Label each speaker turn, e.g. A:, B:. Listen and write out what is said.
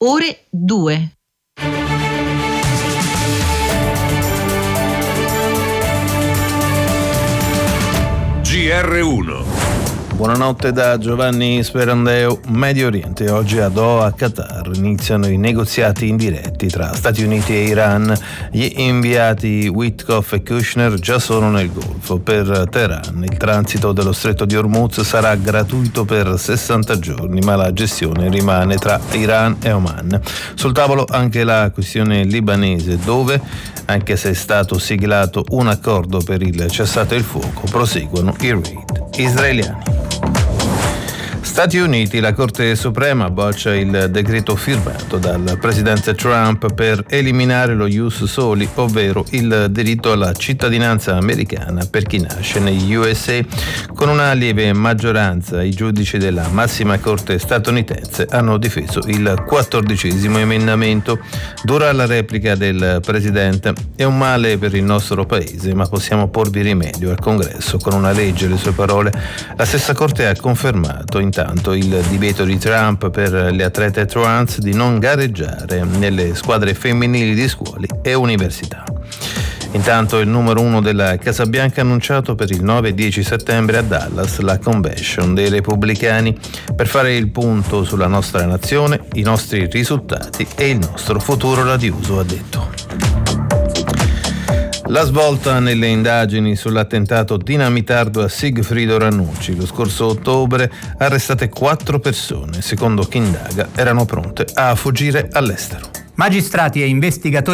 A: ore 2.
B: GR1.
C: Buonanotte da Giovanni Sperandeo. Medio Oriente. Oggi a Doha, Qatar, iniziano i negoziati indiretti tra Stati Uniti e Iran. Gli inviati Witkoff e Kushner già sono nel Golfo. Per Teheran il transito dello stretto di Hormuz sarà gratuito per 60 giorni, ma la gestione rimane tra Iran e Oman. Sul tavolo anche la questione libanese, dove, anche se è stato siglato un accordo per il cessate il fuoco, proseguono i raid israeliani. Stati Uniti, la Corte Suprema boccia il decreto firmato dal presidente Trump per eliminare lo ius soli, ovvero il diritto alla cittadinanza americana per chi nasce negli USA. Con una lieve maggioranza, i giudici della massima corte statunitense hanno difeso il 14° emendamento. Dura la replica del presidente: è un male per il nostro paese, ma possiamo porvi rimedio al Congresso con una legge. Le sue parole. La stessa corte ha confermato intanto il divieto di Trump per le atlete trans di non gareggiare nelle squadre femminili di scuole e università. Intanto il numero 1 della Casa Bianca ha annunciato per il 9 e 10 settembre a Dallas la convention dei repubblicani per fare il punto sulla nostra nazione, i nostri risultati e il nostro futuro radioso, ha detto. La svolta nelle indagini sull'attentato dinamitardo a Sigfrido Ranucci. Lo scorso ottobre arrestate 4 persone, secondo chi indaga erano pronte a fuggire all'estero.
D: Magistrati e investigatori